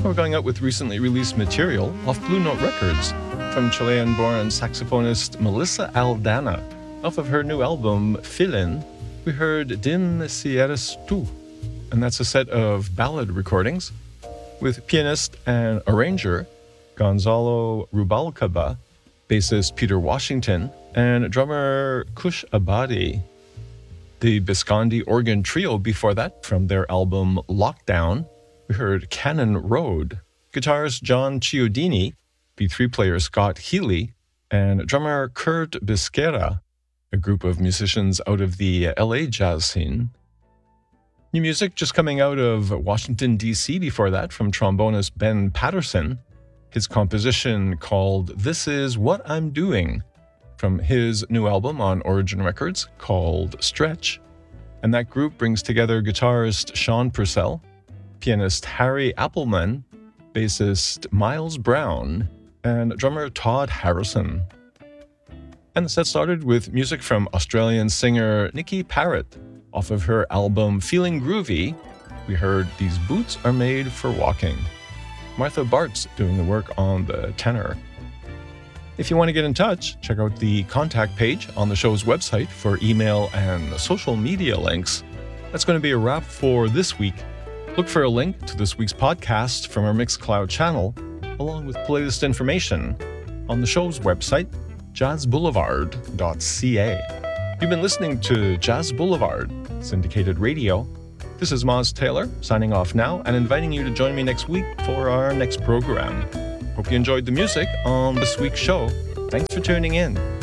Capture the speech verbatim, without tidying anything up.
We're going out with recently released material off Blue Note Records from Chilean-born saxophonist Melissa Aldana. Off of her new album, Fillin, we heard Dim Si Eres Tu, and that's a set of ballad recordings with pianist and arranger Gonzalo Rubalcaba, bassist Peter Washington, and drummer Kush Abadi. The Biscondi organ trio before that from their album Lockdown, we heard Cannon Road, guitarist John Chiodini, B three player Scott Healy, and drummer Kurt Bisquera, a group of musicians out of the L A jazz scene. New music just coming out of Washington, D C before that from trombonist Ben Patterson, his composition called This Is What I'm Doing, from his new album on Origin Records called Stretch. And that group brings together guitarist Sean Purcell, pianist Harry Appleman, bassist Miles Brown, and drummer Todd Harrison. And the set started with music from Australian singer Nikki Parrott. Off of her album Feeling Groovy, we heard These Boots Are Made for Walking. Martha Bart's doing the work on the tenor. If you want to get in touch, check out the contact page on the show's website for email and social media links. That's going to be a wrap for this week. Look for a link to this week's podcast from our Mixcloud channel, along with playlist information on the show's website, jazz boulevard dot c a. You've been listening to Jazz Boulevard, syndicated radio. This is Moz Taylor, signing off now and inviting you to join me next week for our next program. Hope you enjoyed the music on this week's show. Thanks for tuning in.